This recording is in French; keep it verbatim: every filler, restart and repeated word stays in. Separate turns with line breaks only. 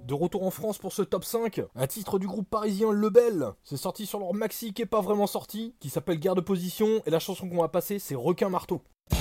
De retour en France pour ce top cinq, un titre du groupe parisien Lebel. C'est sorti sur leur maxi qui est pas vraiment sorti, qui s'appelle Guerre de position, et la chanson qu'on va passer c'est Requin Marteau.